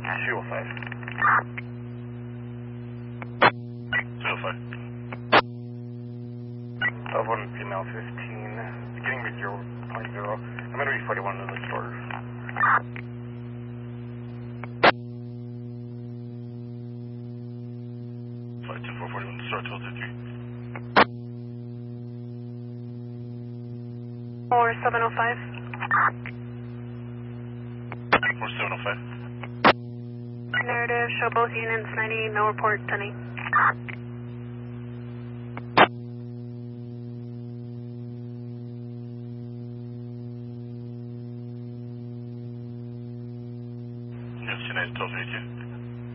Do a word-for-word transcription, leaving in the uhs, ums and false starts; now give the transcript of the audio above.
two oh five. two oh five. Of one female fifteen, beginning with zero point zero. I'm going to be forty-one in the store. five two four forty-one, store twelve two three. four seven oh five. four seven oh five. Narrative, show both units ninety, no report, ten eight. Yes, United twelve three two.